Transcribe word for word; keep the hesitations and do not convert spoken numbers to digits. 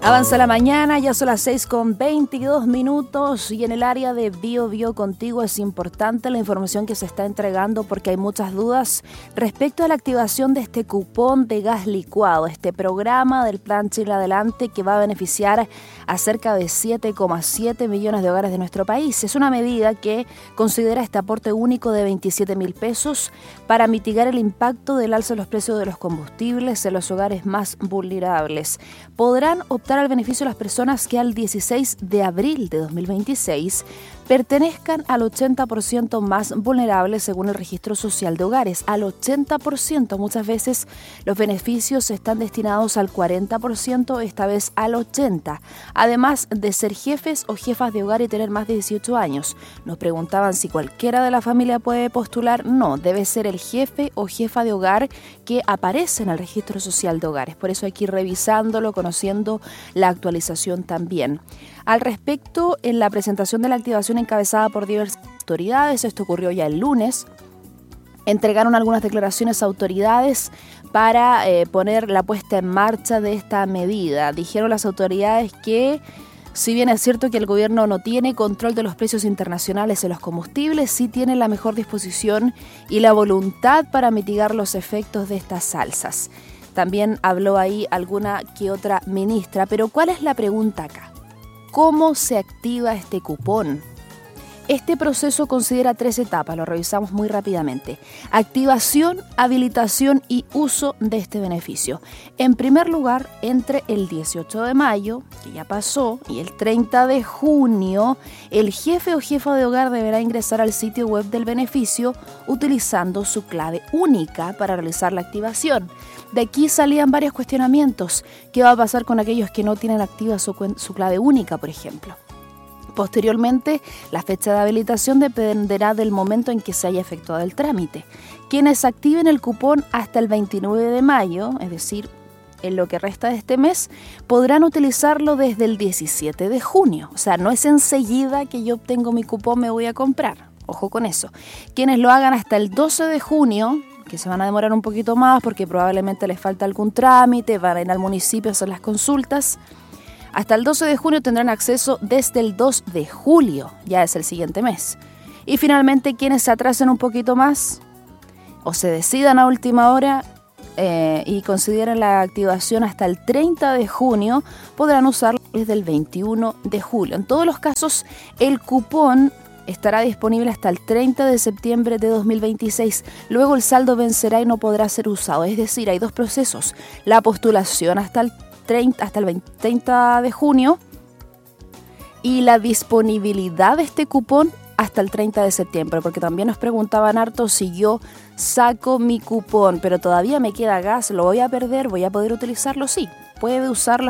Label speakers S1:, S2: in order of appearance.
S1: Avanza la mañana, ya son las seis con veintidós minutos y en el área de Bio Bio Contigo es importante la información que se está entregando porque hay muchas dudas respecto a la activación de este cupón de gas licuado, este programa del Plan Chile Adelante que va a beneficiar a cerca de siete coma siete millones de hogares de nuestro país. Es una medida que considera este aporte único de veintisiete mil pesos para mitigar el impacto del alza de los precios de los combustibles en los hogares más vulnerables. Podrán optar al beneficio las personas que al dieciséis de abril de dos mil veintiséis pertenezcan al ochenta por ciento más vulnerables según el Registro Social de Hogares. Al ochenta por ciento, muchas veces los beneficios están destinados al cuarenta por ciento, esta vez al ochenta por ciento. Además de ser jefes o jefas de hogar y tener más de dieciocho años. Nos preguntaban si cualquiera de la familia puede postular. No, debe ser el jefe o jefa de hogar que aparece en el Registro Social de Hogares. Por eso hay que ir revisándolo, conociendo la actualización también. Al respecto, en la presentación de la activación encabezada por diversas autoridades, esto ocurrió ya el lunes, entregaron algunas declaraciones a autoridades para eh, poner la puesta en marcha de esta medida. Dijeron las autoridades que, si bien es cierto que el gobierno no tiene control de los precios internacionales en los combustibles, sí tiene la mejor disposición y la voluntad para mitigar los efectos de estas alzas. También habló ahí alguna que otra ministra, pero ¿cuál es la pregunta acá? ¿Cómo se activa este cupón? Este proceso considera tres etapas, lo revisamos muy rápidamente. Activación, habilitación y uso de este beneficio. En primer lugar, entre el dieciocho de mayo, que ya pasó, y el treinta de junio, el jefe o jefa de hogar deberá ingresar al sitio web del beneficio utilizando su clave única para realizar la activación. De aquí salían varios cuestionamientos. ¿Qué va a pasar con aquellos que no tienen activa su, su clave única, por ejemplo? Posteriormente, la fecha de habilitación dependerá del momento en que se haya efectuado el trámite. Quienes activen el cupón hasta el veintinueve de mayo, es decir, en lo que resta de este mes, podrán utilizarlo desde el diecisiete de junio. O sea, no es enseguida que yo obtengo mi cupón, me voy a comprar. Ojo con eso. Quienes lo hagan hasta el doce de junio, que se van a demorar un poquito más porque probablemente les falta algún trámite, van a ir al municipio a hacer las consultas. Hasta el doce de junio tendrán acceso desde el dos de julio, ya es el siguiente mes. Y finalmente, quienes se atrasen un poquito más o se decidan a última hora eh, y consideren la activación hasta el treinta de junio, podrán usarlo desde el veintiuno de julio. En todos los casos, el cupón estará disponible hasta el treinta de septiembre de dos mil veintiséis. Luego el saldo vencerá y no podrá ser usado. Es decir, hay dos procesos. La postulación hasta el treinta, hasta el treinta de junio y la disponibilidad de este cupón hasta el treinta de septiembre, porque también nos preguntaban harto si yo saco mi cupón, pero todavía me queda gas, ¿lo voy a perder? ¿Voy a poder utilizarlo? Sí, puede usarlo